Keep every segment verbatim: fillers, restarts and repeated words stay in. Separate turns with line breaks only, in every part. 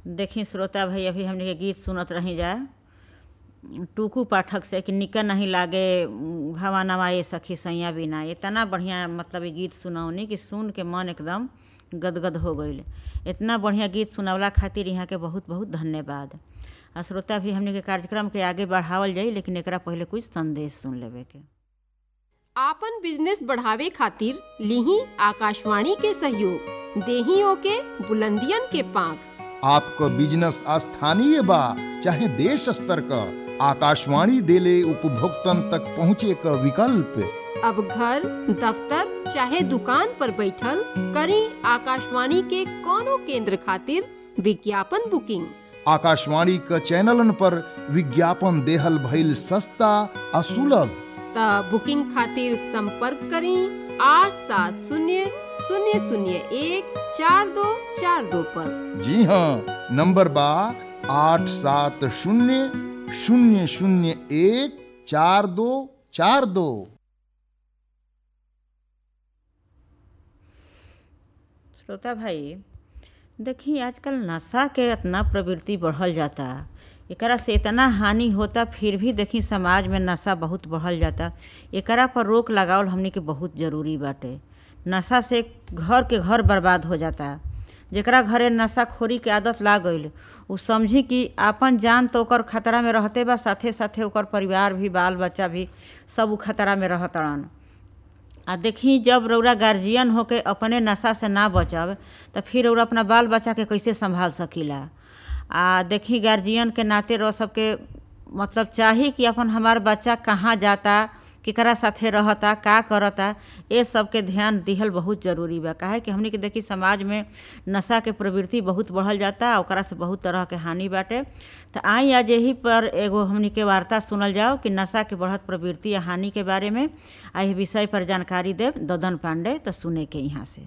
देखी श्रोता भाई, अभी हमने के गीत सुनत रही जाए टूकू पाठक से कि निका नहीं लागे भावा नवाए सखी सैया बिना। इतना बढ़िया मतलब ये गीत सुनौनी कि सुन के मन एकदम गदगद हो गईल। इतना बढ़िया गीत सुनवला खातिर यहाँ के बहुत बहुत धन्यवाद। आ श्रोता भी हमने के कार्यक्रम के आगे बढ़ावल जाई, लेकिन एकरा पहले कुछ संदेश सुन लेवे के।
आपन बिजनेस बढ़ावे खातिर लीही आकाशवाणी के सहयोग, देही ओके बुलंदियन के पांख।
आपको बिजनेस स्थानीय बा चाहे देश स्तर का, आकाशवाणी देले उपभोक्तन तक पहुँचे का विकल्प।
अब घर दफ्तर चाहे दुकान पर बैठल करी आकाशवाणी के कोनो केंद्र खातिर विज्ञापन बुकिंग।
आकाशवाणी का चैनलन पर विज्ञापन देहल भइल सस्ता और सुलभ।
त बुकिंग खातिर संपर्क करी आठ सात शून्य शून्य शून्य एक चार दो चार दो पर।
जी हाँ, नंबर बा आठ सात शून्य शून्य शून्य एक चार दो चार दो।
श्रोता भाई देखिए, आजकल नशा के इतना प्रवृत्ति बढ़ल जाता, एकरा से इतना हानि होता, फिर भी देखी समाज में नशा बहुत बढ़ल जाता। एकरा पर रोक लगावल हमनी के बहुत ज़रूरी बाटे। नशा से घर के घर बर्बाद हो जाता। जेकरा घरे नशाखोरी के आदत लाग गईल उ समझी कि आपन जान तो ओकर खतरा में रहते बा, साथे साथे ओकर परिवार भी, बाल बच्चा भी सब उ खतरा में रहतड़न। आ देखी, जब रौरा गार्जियन होके अपने नशा से ना बचब तो फिर रौरा अपना बाल बच्चा के कैसे संभाल सकीला। आ देखी, गार्जियन के नाते रह सबके मतलब चाही कि अपन हमार बच्चा कहाँ जाता, केकरा साथे रहता, का करता, ये सब के ध्यान दिहल बहुत ज़रूरी बा। काहे कि हमनी के देखी समाज में नशा के प्रवृत्ति बहुत बढ़ल जाता, ओकरा से बहुत तरह के हानि बाटे। तो आई आज यही पर एगो हमनी के वार्ता सुनल जाओ कि नशा के बढ़त प्रवृत्ति या हानि के बारे में। आई विषय पर जानकारी देव ददन पांडे, तो सुने के यहाँ से।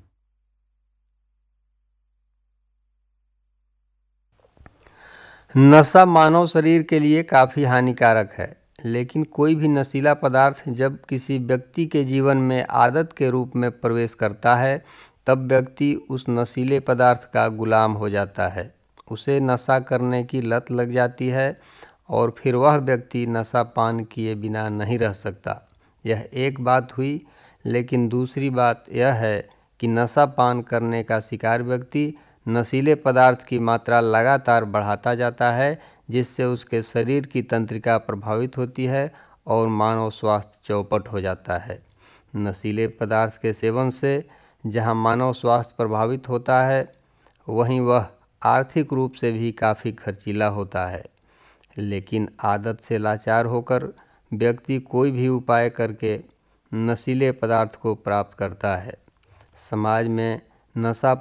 नशा मानव शरीर के लिए काफ़ी हानिकारक है, लेकिन कोई भी नशीला पदार्थ जब किसी व्यक्ति के जीवन में आदत के रूप में प्रवेश करता है, तब व्यक्ति उस नशीले पदार्थ का गुलाम हो जाता है। उसे नशा करने की लत लग जाती है और फिर वह व्यक्ति नशा पान किए बिना नहीं रह सकता। यह एक बात हुई, लेकिन दूसरी बात यह है कि नशा पान करने का शिकार व्यक्ति नशीले पदार्थ की मात्रा लगातार बढ़ाता जाता है, जिससे उसके शरीर की तंत्रिका प्रभावित होती है और मानव स्वास्थ्य चौपट हो जाता है। नशीले पदार्थ के सेवन से जहां मानव स्वास्थ्य प्रभावित होता है, वहीं वह आर्थिक रूप से भी काफ़ी खर्चीला होता है। लेकिन आदत से लाचार होकर व्यक्ति कोई भी उपाय करके नशीले पदार्थ को प्राप्त करता है। समाज में नशा